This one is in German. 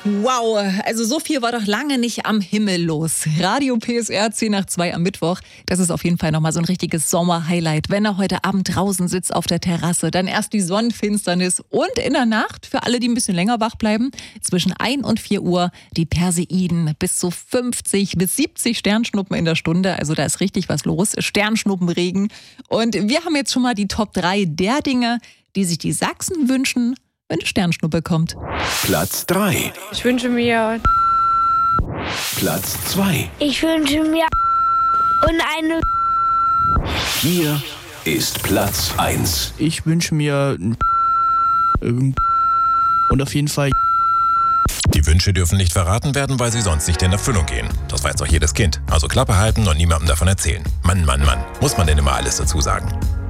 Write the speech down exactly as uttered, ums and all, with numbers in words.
Wow, also so viel war doch lange nicht am Himmel los. Radio P S R zehn nach zwei am Mittwoch, das ist auf jeden Fall nochmal so ein richtiges Sommer-Highlight. Wenn er heute Abend draußen sitzt auf der Terrasse, dann erst die Sonnenfinsternis und in der Nacht, für alle, die ein bisschen länger wach bleiben, zwischen ein und vier Uhr die Perseiden. Bis zu fünfzig bis siebzig Sternschnuppen in der Stunde, also da ist richtig was los. Sternschnuppenregen. Und wir haben jetzt schon mal die Top drei der Dinge, die sich die Sachsen wünschen, wenn eine Sternschnuppe kommt. Platz drei. Ich wünsche mir Platz zwei. Ich wünsche mir und eine. Hier ist Platz eins. Ich wünsche mir und auf jeden Fall. Die Wünsche dürfen nicht verraten werden, weil sie sonst nicht in Erfüllung gehen. Das weiß doch jedes Kind. Also Klappe halten und niemandem davon erzählen. Mann, Mann, Mann. Muss man denn immer alles dazu sagen?